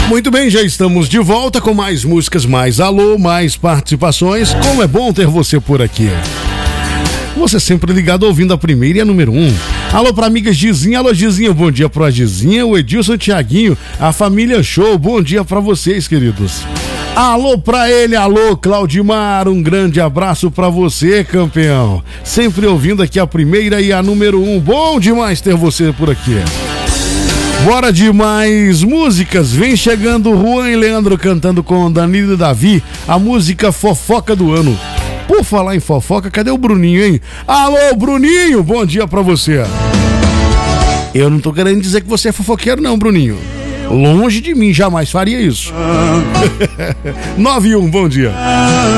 Muito bem, já estamos de volta com mais músicas, mais alô, mais participações. Como é bom ter você por aqui. Você sempre ligado ouvindo a primeira e a número 1. Alô pra amiga Gizinha, alô Gizinha, bom dia pra Gizinha, o Edilson Thiaguinho, a família Show, bom dia pra vocês, queridos. Alô pra ele, alô Claudimar, um grande abraço pra você, campeão. Sempre ouvindo aqui a primeira e a número 1, bom demais ter você por aqui. Bora de mais músicas, vem chegando Juan e Leandro cantando com Danilo e Davi, a música Fofoca do Ano. Por falar em fofoca, cadê o Bruninho, hein? Alô, Bruninho, bom dia pra você. Eu não tô querendo dizer que você é fofoqueiro não, Bruninho. Longe de mim, jamais faria isso. 91, bom dia.